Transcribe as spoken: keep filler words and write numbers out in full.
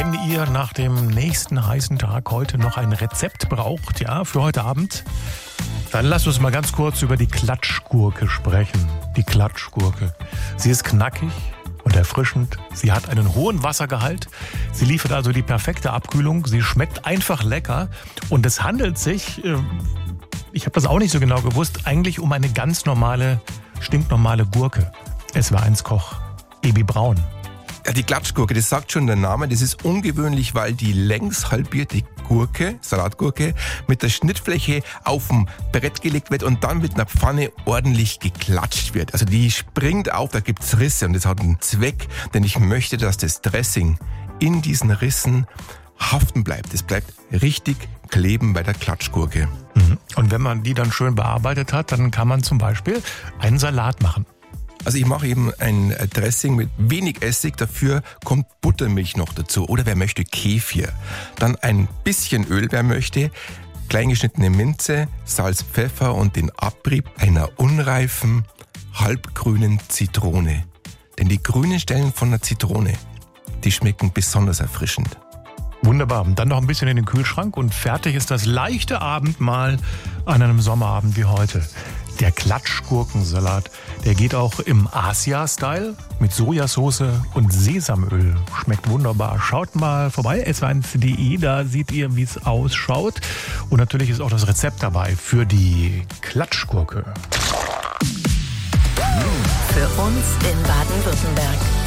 Wenn ihr nach dem nächsten heißen Tag heute noch ein Rezept braucht, ja, für heute Abend, dann lasst uns mal ganz kurz über die Klatschgurke sprechen. Die Klatschgurke. Sie ist knackig und erfrischend. Sie hat einen hohen Wassergehalt. Sie liefert also die perfekte Abkühlung. Sie schmeckt einfach lecker. Und es handelt sich, ich habe das auch nicht so genau gewusst, eigentlich um eine ganz normale, stinknormale Gurke. Es war eins Koch, Ebi Braun. Ja, die Klatschgurke, das sagt schon der Name, das ist ungewöhnlich, weil die längs halbierte Gurke, Salatgurke, mit der Schnittfläche auf dem Brett gelegt wird und dann mit einer Pfanne ordentlich geklatscht wird. Also die springt auf, da gibt's Risse und das hat einen Zweck, denn ich möchte, dass das Dressing in diesen Rissen haften bleibt. Es bleibt richtig kleben bei der Klatschgurke. Und wenn man die dann schön bearbeitet hat, dann kann man zum Beispiel einen Salat machen. Also ich mache eben ein Dressing mit wenig Essig, dafür kommt Buttermilch noch dazu oder wer möchte Kefir. Dann ein bisschen Öl, wer möchte, kleingeschnittene Minze, Salz, Pfeffer und den Abrieb einer unreifen, halbgrünen Zitrone. Denn die grünen Stellen von der Zitrone, die schmecken besonders erfrischend. Wunderbar. Dann noch ein bisschen in den Kühlschrank und fertig ist das leichte Abendmahl an einem Sommerabend wie heute. Der Klatschgurkensalat, der geht auch im Asia-Style mit Sojasauce und Sesamöl. Schmeckt wunderbar. Schaut mal vorbei, s eins punkt de, da seht ihr, wie es ausschaut. Und natürlich ist auch das Rezept dabei für die Klatschgurke. Für uns in Baden-Württemberg.